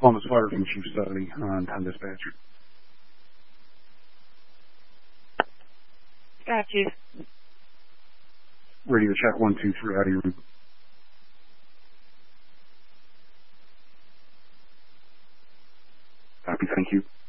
Columbus Fire from Chief Study on 10 dispatcher. Got you. Radio check 1, 2, 3, out of your room. Copy, thank you.